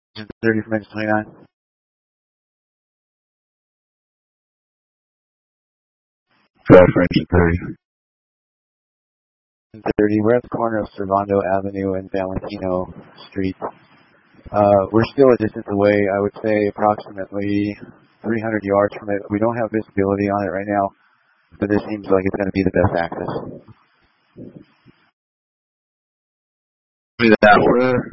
30 from engine 29. 5 for engine 30. 30, we're at the corner of Servando Avenue and Valentino Street. We're still a distance away, I would say approximately 300 yards from it. We don't have visibility on it right now, but this seems like it's going to be the best access. That